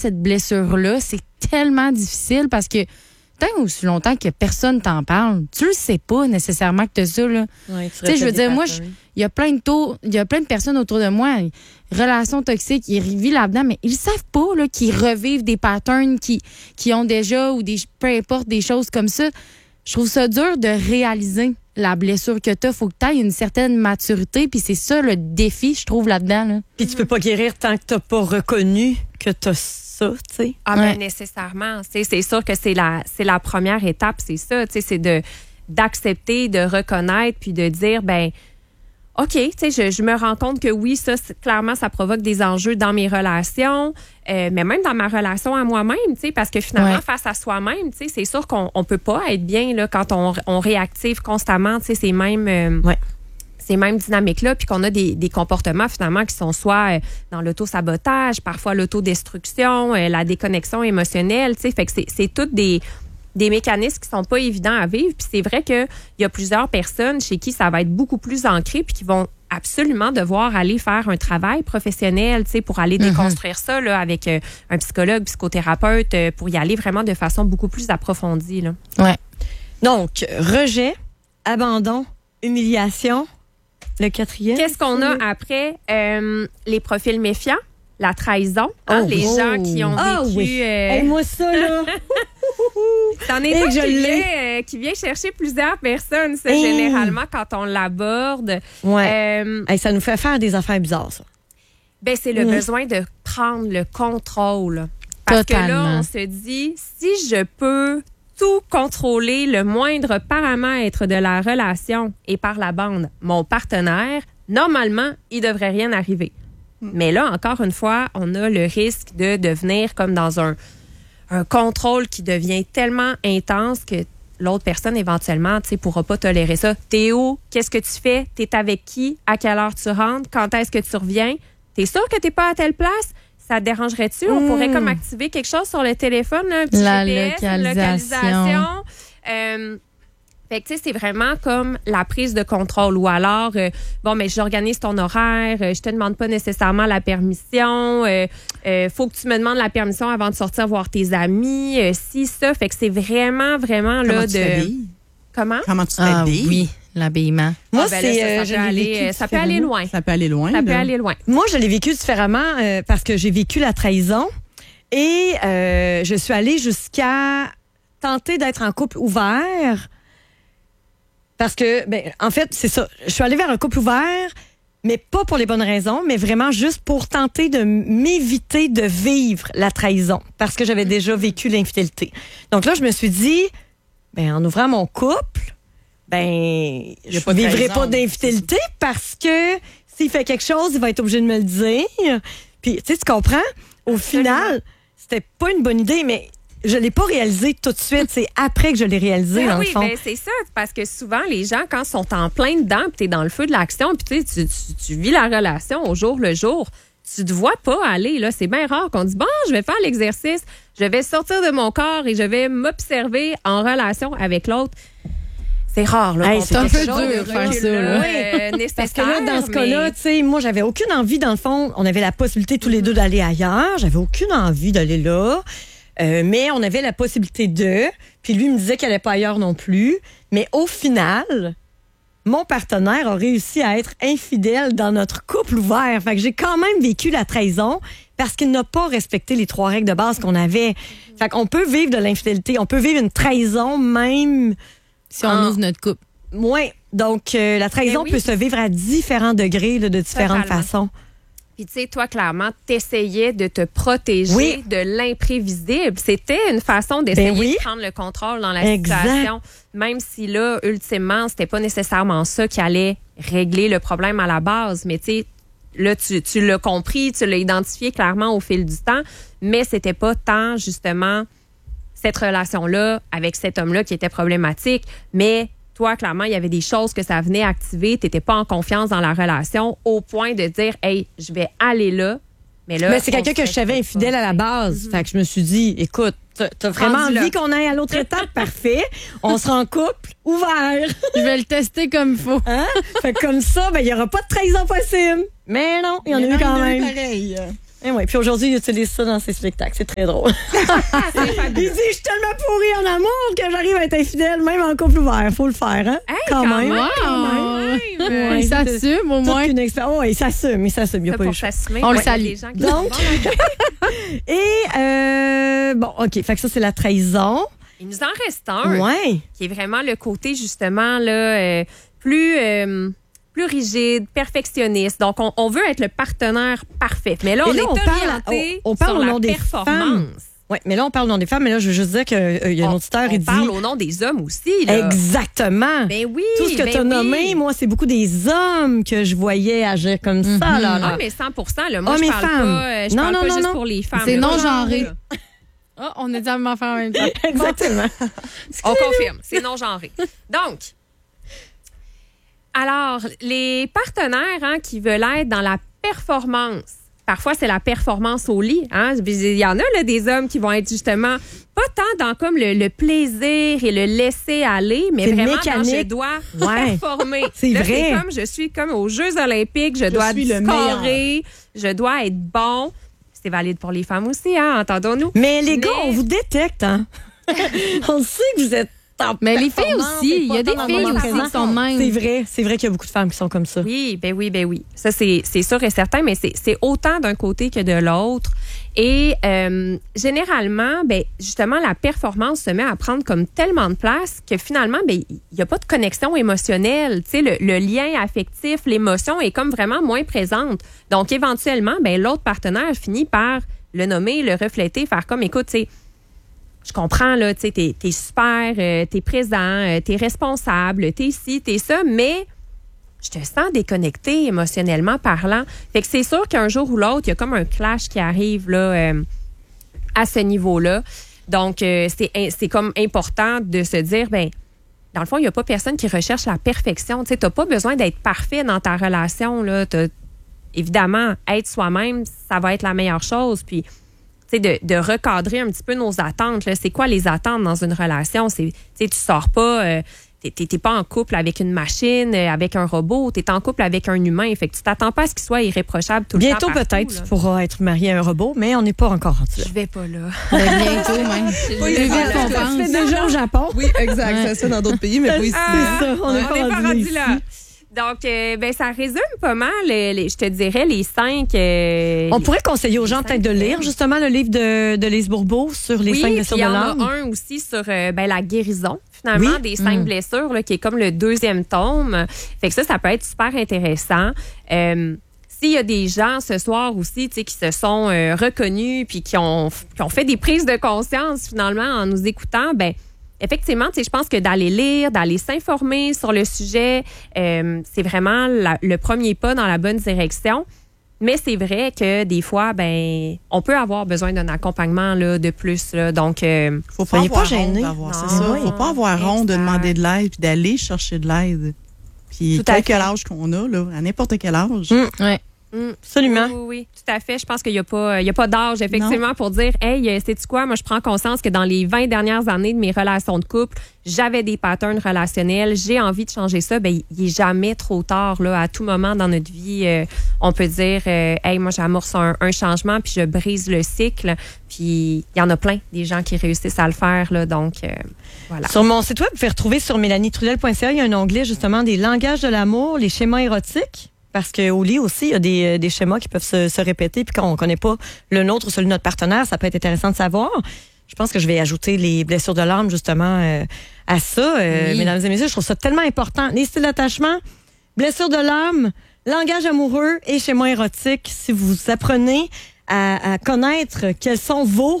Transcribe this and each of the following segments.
cette blessure-là, c'est tellement difficile parce que tant aussi longtemps que personne t'en parle, tu le sais pas nécessairement que t'as ça, là. Ouais, tu sais, je veux dire, moi, il y a plein de personnes autour de moi, relations toxiques, ils vivent là-dedans, mais ils savent pas, là, qu'ils revivent des patterns qui ont déjà, ou peu importe, des choses comme ça. Je trouve ça dur de réaliser la blessure que t'as. Faut que t'aies une certaine maturité, puis c'est ça le défi, je trouve, là-dedans, là. Puis tu peux pas guérir tant que t'as pas reconnu que t'as ça, tu sais. Ah, ben, nécessairement. C'est sûr que c'est la première étape, c'est ça, tu sais, c'est d'accepter, de reconnaître, puis de dire, ben, OK, tu sais, je me rends compte que oui, ça, clairement, ça provoque des enjeux dans mes relations, mais même dans ma relation à moi-même, tu sais, parce que finalement, face à soi-même, tu sais, c'est sûr qu'on peut pas être bien, là, quand on réactive constamment, tu sais, ces mêmes dynamiques-là, puis qu'on a des comportements, finalement, qui sont soit dans l'auto-sabotage, parfois l'autodestruction, la déconnexion émotionnelle, tu sais, fait que c'est toutes des mécanismes qui sont pas évidents à vivre. Puis c'est vrai qu'il y a plusieurs personnes chez qui ça va être beaucoup plus ancré puis qui vont absolument devoir aller faire un travail professionnel, tu sais, pour aller déconstruire ça, là, avec un psychologue, psychothérapeute, pour y aller vraiment de façon beaucoup plus approfondie, là. Ouais. Donc, rejet, abandon, humiliation, le 4e. Qu'est-ce qu'on a après? Les profils méfiants, la trahison, les gens qui ont vécu... oui. Moi, ça, là... C'en est un qui vient chercher plusieurs personnes, ça, généralement, quand on l'aborde. Ouais. Ça nous fait faire des affaires bizarres, ça. Ben, c'est le besoin de prendre le contrôle. Parce que là, on se dit, si je peux tout contrôler, le moindre paramètre de la relation et par la bande, mon partenaire, normalement, il devrait rien arriver. Mais là, encore une fois, on a le risque de devenir comme dans un contrôle qui devient tellement intense que l'autre personne, éventuellement, tu sais, pourra pas tolérer ça. T'es où? Qu'est-ce que tu fais? T'es avec qui? À quelle heure tu rentres? Quand est-ce que tu reviens? T'es sûr que t'es pas à telle place? Ça te dérangerait-tu? On pourrait comme activer quelque chose sur le téléphone, là, un petit GPS, localisation. Fait que, tu sais, c'est vraiment comme la prise de contrôle. Ou alors, mais j'organise ton horaire, je te demande pas nécessairement la permission, faut que tu me demandes la permission avant de sortir voir tes amis, si, ça. Fait que c'est vraiment, vraiment, Comment là, tu t'habilles? Comment? Comment tu t'habilles? Oui, l'habillement. Moi, ça peut aller loin. Ça peut aller loin. Ça peut aller loin. Moi, je l'ai vécu différemment parce que j'ai vécu la trahison et je suis allée jusqu'à tenter d'être en couple ouvert. Parce que, en fait, c'est ça. Je suis allée vers un couple ouvert, mais pas pour les bonnes raisons, mais vraiment juste pour tenter de m'éviter de vivre la trahison. Parce que j'avais déjà vécu l'infidélité. Donc là, je me suis dit, en ouvrant mon couple, je ne vivrai pas d'infidélité parce que s'il fait quelque chose, il va être obligé de me le dire. Puis, tu comprends? Au final, c'était pas une bonne idée, mais je l'ai pas réalisé tout de suite. C'est après que je l'ai réalisé, dans le fond. Oui, c'est ça. Parce que souvent, les gens, quand ils sont en plein dedans, puis t'es dans le feu de l'action, puis tu vis la relation au jour le jour, tu te vois pas aller. Là, c'est bien rare qu'on dise, je vais faire l'exercice, je vais sortir de mon corps et je vais m'observer en relation avec l'autre. C'est rare, là. C'est un peu dur de faire ça, là. Parce que là, dans ce cas-là, tu sais, moi, j'avais aucune envie, dans le fond, on avait la possibilité tous les deux d'aller ailleurs. J'avais aucune envie d'aller là. Mais on avait la possibilité de, puis lui me disait qu'elle n'allait pas ailleurs non plus. Mais au final, mon partenaire a réussi à être infidèle dans notre couple ouvert. Fait que j'ai quand même vécu la trahison parce qu'il n'a pas respecté les 3 règles de base qu'on avait. Fait qu'on peut vivre de l'infidélité, on peut vivre une trahison même si on ouvre notre couple. Oui, donc la trahison peut se vivre à différents degrés, là, de différentes façons. Puis, tu sais, toi, clairement, t'essayais de te protéger de l'imprévisible. C'était une façon d'essayer de prendre le contrôle dans la situation. Même si, là, ultimement, c'était pas nécessairement ça qui allait régler le problème à la base. Mais, tu sais, là, tu l'as compris, tu l'as identifié clairement au fil du temps. Mais c'était pas tant, justement, cette relation-là avec cet homme-là qui était problématique. Mais toi, clairement, il y avait des choses que ça venait activer. Tu n'étais pas en confiance dans la relation au point de dire, hey, je vais aller là. Mais là, c'est quelqu'un que je savais infidèle à la base. Fait que je me suis dit, écoute, t'as vraiment envie qu'on aille à l'autre étape? Parfait. On sera en couple ouvert. Je vais le tester comme il faut. Fait que comme ça, il n'y aura pas de trahison possible. Mais non, il y en a eu quand même. Pareil. Et ouais, puis aujourd'hui, il utilise ça dans ses spectacles. C'est très drôle. Il dit, je suis tellement pourrie en amour que j'arrive à être infidèle, même en couple ouvert. Faut le faire, hein? Hey, quand même. Ouais, il s'assume au moins. Il s'assume. Il n'y a pas eu le choix. On le salue. Donc, et bon, OK. Fait que ça, c'est la trahison. Il nous en reste un. Ouais. Qui est vraiment le côté, justement, là, plus rigide, perfectionniste. Donc, on veut être le partenaire parfait. Mais là, on est orienté sur la performance. Oui, mais là, on parle au nom des femmes, mais là, je veux juste dire qu'il y a un auditeur, il dit... On parle au nom des hommes aussi, là. Exactement. Ben oui, tout ce que tu as nommé, moi, c'est beaucoup des hommes que je voyais agir comme ça, là. Ah, mais 100%, là. Moi, je parle pas, je parle pas juste pour les femmes. C'est non-genré. Ah, on a dit la même affaire en même temps. Exactement. On confirme, c'est non-genré. Donc, alors, les partenaires qui veulent être dans la performance, parfois, c'est la performance au lit. Hein? Il y en a là, des hommes qui vont être justement pas tant dans comme le plaisir et le laisser aller, mais vraiment dans je dois performer. C'est là, vrai. C'est comme je suis comme aux Jeux olympiques, je dois scorer, je dois être bon. C'est valide pour les femmes aussi, hein? Entendons-nous. Mais les gars, on vous détecte, hein? On sait que vous êtes mais les filles aussi, il y a des filles aussi qui sont de même. C'est vrai qu'il y a beaucoup de femmes qui sont comme ça. Oui, ben oui. Ça, c'est sûr et certain, mais c'est autant d'un côté que de l'autre. Et généralement, ben justement, la performance se met à prendre comme tellement de place que finalement, ben il n'y a pas de connexion émotionnelle. Tu sais, le lien affectif, l'émotion est comme vraiment moins présente. Donc, éventuellement, ben l'autre partenaire finit par le nommer, le refléter, faire comme, écoute, tu sais, je comprends, là, tu sais, t'es super, t'es présent, t'es responsable, t'es ci, t'es ça, mais je te sens déconnecté émotionnellement parlant. Fait que c'est sûr qu'un jour ou l'autre, il y a comme un clash qui arrive, là, à ce niveau-là. Donc, c'est comme important de se dire, ben dans le fond, il n'y a pas personne qui recherche la perfection. Tu sais, t'as pas besoin d'être parfait dans ta relation, là. Évidemment, être soi-même, ça va être la meilleure chose, puis de recadrer un petit peu nos attentes. Là. C'est quoi les attentes dans une relation? Tu sors pas, t'es pas en couple avec une machine, avec un robot, t'es en couple avec un humain. Fait que tu t'attends pas à ce qu'il soit irréprochable tout le temps. Bientôt peut-être, tu pourras être marié à un robot, mais on n'est pas encore rendu là. Je vais pas là. Bientôt même. Tu fais déjà au Japon. Oui, exact. Ça se fait dans d'autres pays, mais pas ici. C'est ça, on n'est pas rendu là. Donc, ça résume pas mal, je te dirais, les 5... on pourrait conseiller aux gens peut-être de lire justement le livre de Lise Bourbeau sur les 5 blessures de l'âme. Il y en a un aussi sur la guérison, finalement, des 5 blessures, là, qui est comme le 2e tome. Fait que ça peut être super intéressant. S'il y a des gens ce soir aussi, qui se sont reconnus puis qui ont fait des prises de conscience finalement en nous écoutant, effectivement, je pense que d'aller lire, d'aller s'informer sur le sujet, c'est vraiment le premier pas dans la bonne direction. Mais c'est vrai que des fois, on peut avoir besoin d'un accompagnement là, de plus. Là, donc, faut pas avoir honte d'avoir, c'est ça. Faut pas avoir honte de demander de l'aide puis d'aller chercher de l'aide. Puis quel âge qu'on a, là, à n'importe quel âge. Ouais. Absolument. Oui, tout à fait. Je pense qu'il n'y a pas d'âge, effectivement, pour dire, hey, sais-tu quoi? Moi, je prends conscience que dans les 20 dernières années de mes relations de couple, j'avais des patterns relationnels. J'ai envie de changer ça. Il n'est jamais trop tard, là. À tout moment dans notre vie, on peut dire, hey, moi, j'amorce un changement puis je brise le cycle. Puis, il y en a plein, des gens qui réussissent à le faire, là. Donc, voilà. Sur mon site web, vous pouvez retrouver sur melanietrudel.ca, il y a un onglet, justement, des langages de l'amour, les schémas érotiques. Parce qu'au lit aussi, il y a des schémas qui peuvent se répéter. Puis quand on ne connaît pas le nôtre ou celui de notre partenaire, ça peut être intéressant de savoir. Je pense que je vais ajouter les blessures de l'âme, justement, à ça. Mesdames et messieurs, je trouve ça tellement important. Les styles d'attachement, blessures de l'âme, langage amoureux et schéma érotique. Si vous apprenez à connaître quels sont vos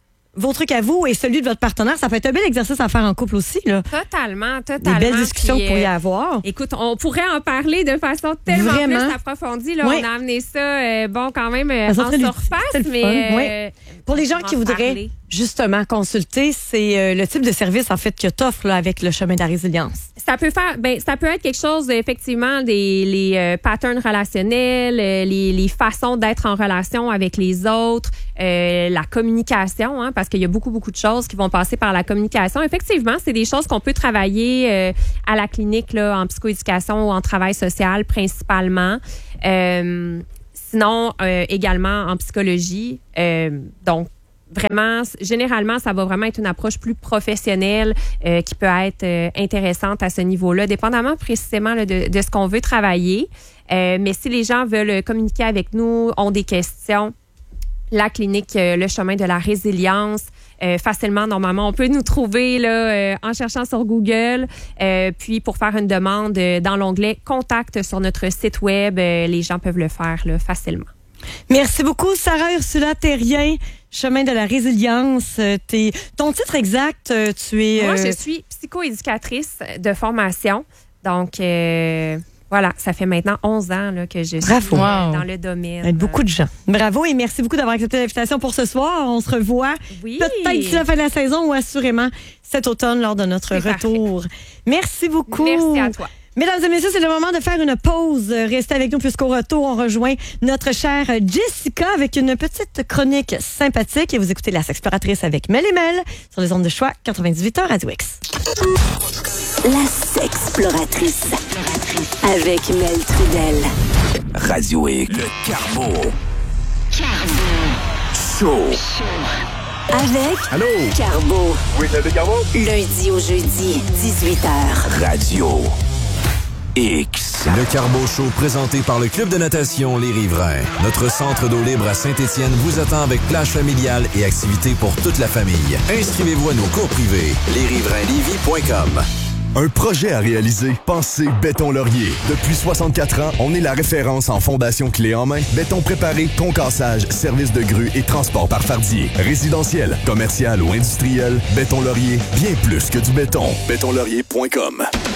trucs à vous et celui de votre partenaire, ça peut être un bel exercice à faire en couple aussi. Là. Totalement. Des belles discussions que vous pourriez avoir. Écoute, on pourrait en parler de façon tellement plus approfondie. Là, on a amené ça, quand même, en surface, mais... Pour les gens qui voudraient justement consulter, c'est le type de service, en fait, que tu offres avec le chemin de la résilience. Ça peut être quelque chose, effectivement, les patterns relationnels, les façons d'être en relation avec les autres, la communication, hein, parce qu'il y a beaucoup, beaucoup de choses qui vont passer par la communication. Effectivement, c'est des choses qu'on peut travailler à la clinique, là, en psychoéducation ou en travail social, principalement. Sinon, également en psychologie. Donc, vraiment, généralement, ça va vraiment être une approche plus professionnelle qui peut être intéressante à ce niveau-là, dépendamment précisément là, de ce qu'on veut travailler. Mais si les gens veulent communiquer avec nous, ont des questions, la clinique Le Chemin de la Résilience, facilement, normalement, on peut nous trouver là, en cherchant sur Google. Puis, pour faire une demande dans l'onglet « Contact » sur notre site web, les gens peuvent le faire là, facilement. Merci beaucoup, Sarah Ursula Thérien, Chemin de la Résilience. Ton titre exact, tu es... Moi, je suis psychoéducatrice de formation. Donc... voilà, ça fait maintenant 11 ans là, que je suis dans le domaine. Avec beaucoup de gens. Bravo et merci beaucoup d'avoir accepté l'invitation pour ce soir. On se revoit peut-être d'ici la fin de la saison ou assurément cet automne lors de notre retour. Parfait. Merci beaucoup. Merci à toi. Mesdames et messieurs, c'est le moment de faire une pause. Restez avec nous puisqu'au retour, on rejoint notre chère Jessica avec une petite chronique sympathique. Et vous écoutez La Sexploratrice avec Mel et Mel sur les ondes de choix 98.1 Radio X. La Sexploratrice avec Mel Trudel. Radio X. Le Carbo. Show. Avec Allô? Carbo. Oui, c'est Carbo. Lundi au jeudi, 18h. Radio X. Le Carbo Show présenté par le Club de natation Les Riverains. Notre centre d'eau libre à Saint-Étienne vous attend avec plage familiale et activités pour toute la famille. Inscrivez-vous à nos cours privés. lesriverainslevy.com. Un projet à réaliser? Pensez Béton Laurier. Depuis 64 ans, on est la référence en fondation clé en main. Béton préparé, concassage, service de grue et transport par fardier. Résidentiel, commercial ou industriel, Béton Laurier, bien plus que du béton. Bétonlaurier.com.